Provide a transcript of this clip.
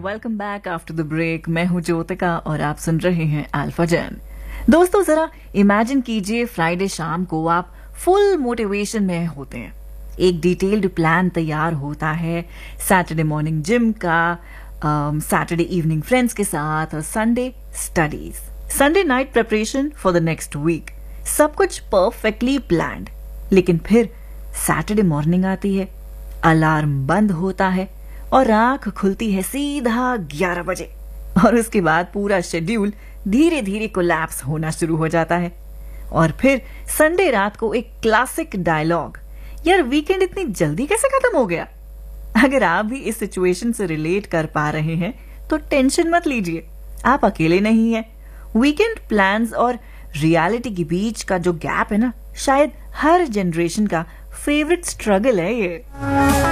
Welcome back after the break. मैं हूं ज्योतिका और आप सुन रहे हैं अल्फा जैन। दोस्तों, जरा इमेजिन कीजिए फ्राइडे शाम को आप फुल मोटिवेशन में होते हैं। एक डिटेल्ड प्लान तैयार होता है सैटरडे मॉर्निंग जिम का, सैटरडे इवनिंग फ्रेंड्स के साथ और Sunday studies, Sunday night preparation for the next week. सब कुछ परफेक्टली प्लान्ड। लेकिन फिर सैटरडे मॉर्निंग आती है, अलार्म बंद होता है और आंख खुलती है सीधा 11 बजे और उसके बाद पूरा शेड्यूल धीरे धीरे कोलैप्स होना शुरू हो जाता है। और फिर संडे रात को एक क्लासिक डायलॉग, यार वीकेंड इतनी जल्दी कैसे खत्म हो गया। अगर आप भी इस सिचुएशन से रिलेट कर पा रहे हैं तो टेंशन मत लीजिए, आप अकेले नहीं हैं। वीकेंड प्लान्स और रियलिटी के बीच का जो गैप है ना, शायद हर जनरेशन का फेवरेट स्ट्रगल है ये।